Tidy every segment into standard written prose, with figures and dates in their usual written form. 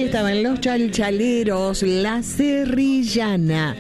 estaban los chalchaleros, la serrillana.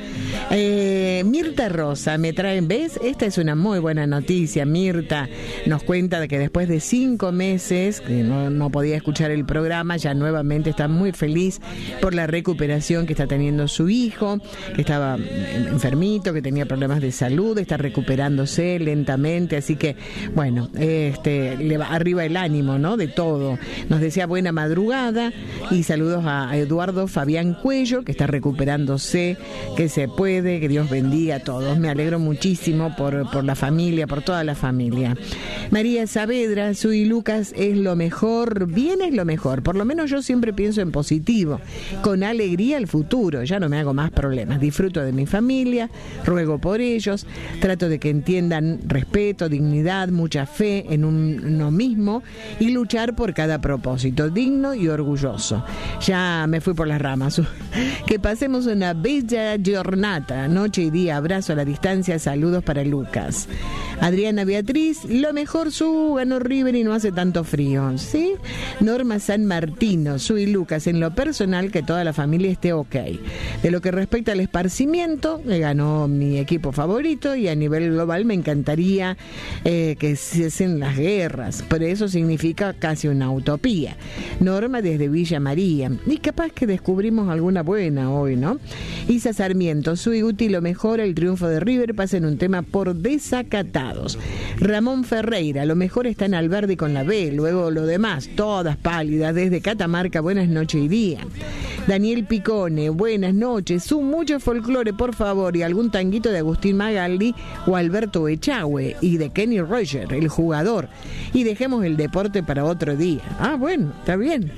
Mirta Rosa me traen, ¿ves? Esta es una muy buena noticia. Mirta nos cuenta de que después de 5 meses que no podía escuchar el programa, ya nuevamente está muy feliz por la recuperación que está teniendo su hijo, que estaba enfermito, que tenía problemas de salud, está recuperándose lentamente, así que bueno, le va arriba el ánimo, ¿no? De todo. Nos decía buena madrugada y saludos a Eduardo Fabián Cuello, que está recuperándose, que se puede, que Dios bendiga a todos. Me alegro muchísimo por la familia, por toda la familia. María Saavedra, Sui Lucas es lo mejor, bien es lo mejor, por lo menos yo siempre pienso en positivo, con alegría al futuro, ya no me hago más problemas, disfruto de mi familia, ruego por ellos, trato de que entiendan respeto, dignidad, mucha fe en uno mismo y luchar por cada propósito, digno y orgulloso. Ya me fui por las ramas. Que pasemos una bella giornata, noche y día, abrazo a la distancia, saludos para Lucas. Adriana Beatriz, lo mejor ganó River y no hace tanto frío, ¿sí? Norma San Martino, Sui Lucas, en lo personal que toda la familia esté ok. De lo que respecta al esparcimiento, ganó mi equipo favorito y a nivel global me encantaría que cesen las guerras, pero eso significa casi una utopía. Norma desde Villa María, y capaz que descubrimos alguna buena hoy, ¿no? Isa Sarmiento, Sui Guti, lo mejor, el triunfo de River pasa en un tema por desacatados. Ramón Ferreira, lo mejor está en Alberdi con la B, luego lo demás, todas pálidas, desde Catamarca, buenas noches y día. Daniel Picone, buenas noches, mucho folclore, por favor, y algún tanguito de Agustín Magaldi o Alberto Echagüe, y de Kenny Roger, el jugador, y dejemos el deporte para otro día. Ah, bueno, está bien.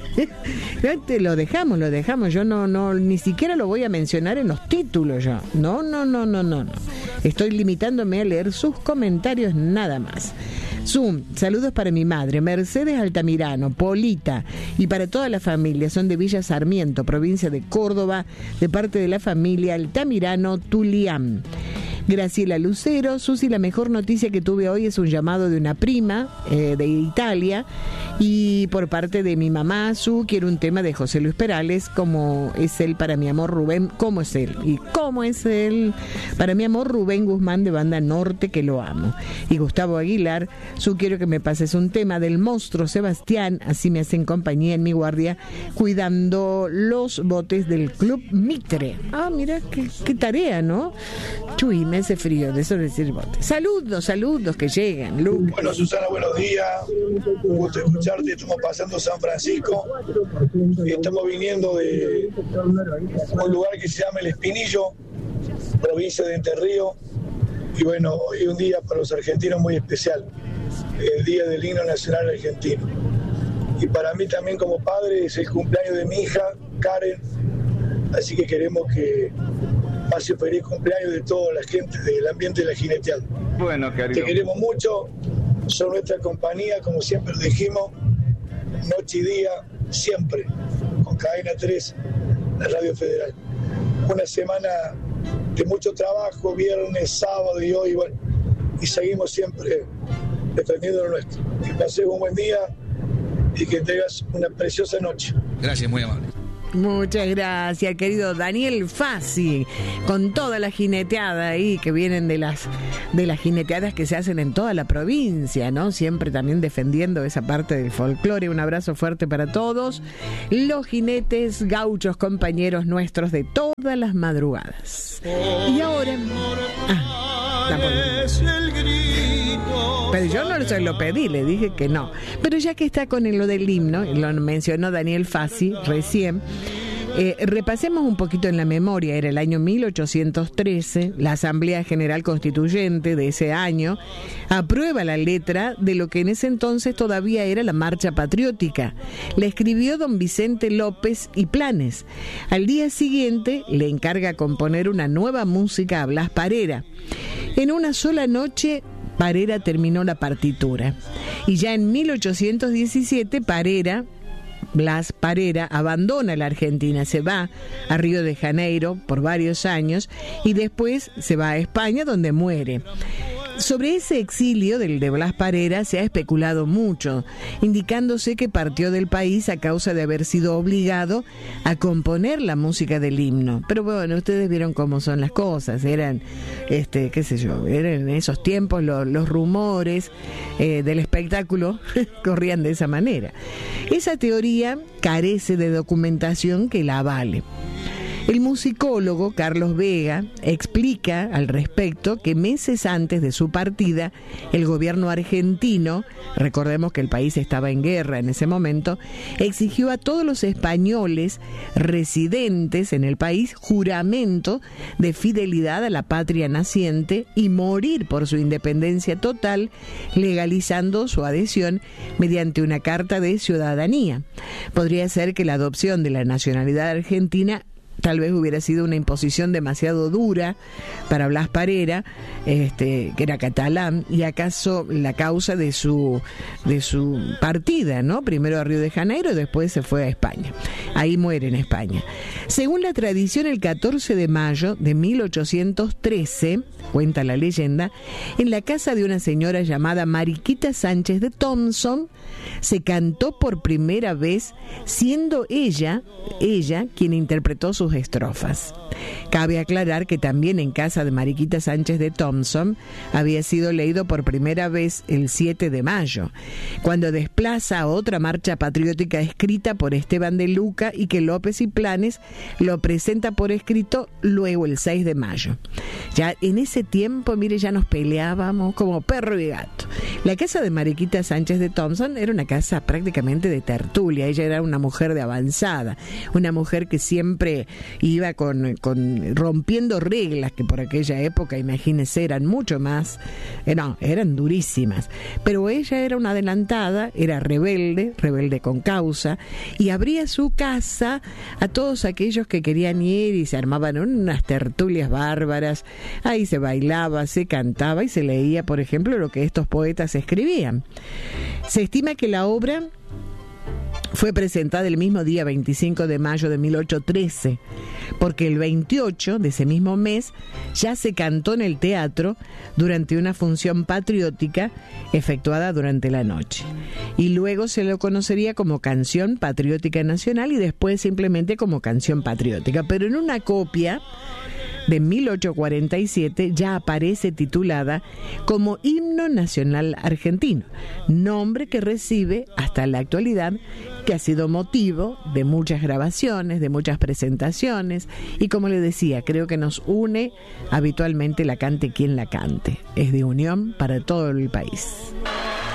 Lo dejamos, yo no, ni siquiera lo voy a mencionar en los títulos yo. No. Estoy limitándome a leer sus comentarios nada más. Saludos para mi madre, Mercedes Altamirano, Polita, y para toda la familia, son de Villa Sarmiento, provincia de Córdoba, de parte de la familia Altamirano Tulián. Graciela Lucero, Susi, la mejor noticia que tuve hoy es un llamado de una prima de Italia, y por parte de mi mamá, quiero un tema de José Luis Perales, como es él para mi amor Rubén, ¿cómo es él? Y cómo es él para mi amor Rubén Guzmán de Banda Norte, que lo amo. Y Gustavo Aguilar, quiero que me pases un tema del monstruo Sebastián, así me hacen compañía en mi guardia, cuidando los botes del Club Mitre. Ah, mira, qué tarea, ¿no? Chuy, me hace frío de eso decir botes. Saludos que llegan, Lucas. Bueno, Susana, buenos días. Un gusto escucharte. Estamos pasando San Francisco y estamos viniendo de un lugar que se llama El Espinillo, provincia de Entre Ríos. Y bueno, hoy es un día para los argentinos muy especial, el Día del Himno Nacional Argentino. Y para mí también como padre es el cumpleaños de mi hija, Karen, así que queremos que pase feliz cumpleaños de toda la gente del ambiente de la jineteada. Bueno, querido. Te queremos mucho, son nuestra compañía, como siempre dijimos, noche y día, siempre, con Cadena 3, la Radio Federal. Una semana de mucho trabajo, viernes, sábado y hoy, bueno, y seguimos siempre defendiendo lo nuestro. Que pases un buen día y que tengas una preciosa noche. Gracias, muy amable. Muchas gracias, querido Daniel Fassi, con toda la jineteada ahí que vienen de las jineteadas que se hacen en toda la provincia, ¿no? Siempre también defendiendo esa parte del folclore. Un abrazo fuerte para todos los jinetes gauchos, compañeros nuestros de todas las madrugadas. Y ahora... Pero yo no se lo pedí, le dije que no. Pero ya que está con lo del himno, lo mencionó Daniel Fassi recién, repasemos un poquito en la memoria. Era el año 1813, la Asamblea General Constituyente de ese año aprueba la letra de lo que en ese entonces todavía era la Marcha Patriótica. La escribió don Vicente López y Planes. Al día siguiente le encarga componer una nueva música a Blas Parera. En una sola noche Parera terminó la partitura. Y ya en 1817 Blas Parera abandona la Argentina, se va a Río de Janeiro por varios años y después se va a España, donde muere. Sobre ese exilio del de Blas Parera se ha especulado mucho, indicándose que partió del país a causa de haber sido obligado a componer la música del himno. Pero bueno, ustedes vieron cómo son las cosas, eran, qué sé yo, eran en esos tiempos los rumores del espectáculo corrían de esa manera. Esa teoría carece de documentación que la avale. El musicólogo Carlos Vega explica al respecto que meses antes de su partida, el gobierno argentino, recordemos que el país estaba en guerra en ese momento, exigió a todos los españoles residentes en el país juramento de fidelidad a la patria naciente y morir por su independencia total, legalizando su adhesión mediante una carta de ciudadanía. Podría ser que la adopción de la nacionalidad argentina tal vez hubiera sido una imposición demasiado dura para Blas Parera, que era catalán, y acaso la causa de su partida, ¿no? Primero a Río de Janeiro y después se fue a España. Ahí muere en España. Según la tradición, el 14 de mayo de 1813, cuenta la leyenda, en la casa de una señora llamada Mariquita Sánchez de Thompson, se cantó por primera vez, siendo ella quien interpretó sus estrofas. Cabe aclarar que también en casa de Mariquita Sánchez de Thompson había sido leído por primera vez el 7 de mayo, cuando desplaza a otra marcha patriótica escrita por Esteban de Luca y que López y Planes lo presenta por escrito luego el 6 de mayo. Ya en ese tiempo, mire, ya nos peleábamos como perro y gato. La casa de Mariquita Sánchez de Thompson era una casa prácticamente de tertulia. Ella era una mujer de avanzada, una mujer que siempre iba con rompiendo reglas que por aquella época, imagínense, eran mucho más, eran durísimas. Pero ella era una adelantada, era rebelde con causa, y abría su casa a todos aquellos que querían ir, y se armaban unas tertulias bárbaras. Ahí se bailaba, se cantaba y se leía, por ejemplo, lo que estos poetas escribían. Se estima que la obra fue presentada el mismo día 25 de mayo de 1813, porque el 28 de ese mismo mes ya se cantó en el teatro durante una función patriótica efectuada durante la noche. Y luego se lo conocería como Canción Patriótica Nacional y después simplemente como Canción Patriótica. Pero en una copia de 1847 ya aparece titulada como Himno Nacional Argentino, nombre que recibe hasta la actualidad, que ha sido motivo de muchas grabaciones, de muchas presentaciones, y como le decía, creo que nos une habitualmente la cante quien la cante. Es de unión para todo el país.